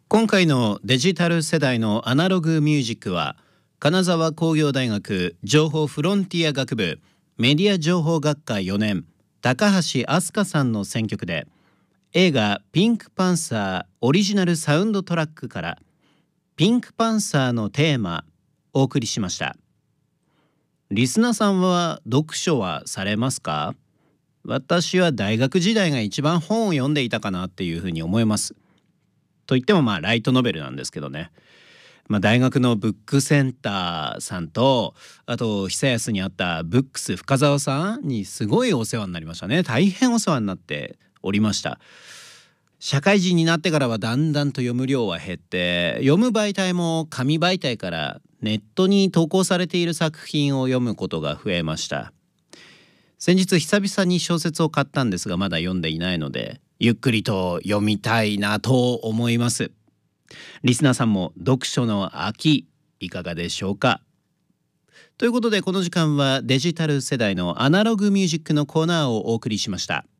今回のデジタル世代のアナログミュージックは、金沢工業大学情報フロンティア学部メディア情報学科4年高橋飛鳥さんの選曲で、映画ピンクパンサーオリジナルサウンドトラックからピンクパンサーのテーマお送りしました。リスナーさんは読書はされますか？私は大学時代が一番本を読んでいたかなっていうふうに思います。といってもライトノベルなんですけどね。大学のブックセンターさんと、あと久安にあったブックス深澤さんにすごいお世話になりましたね。大変お世話になっておりました。社会人になってからはだんだんと読む量は減って、読む媒体も紙媒体からネットに投稿されている作品を読むことが増えました。先日久々に小説を買ったんですが、まだ読んでいないのでゆっくりと読みたいなと思います。リスナーさんも読書の秋いかがでしょうか？ということで、この時間はデジタル世代のアナログミュージックのコーナーをお送りしました。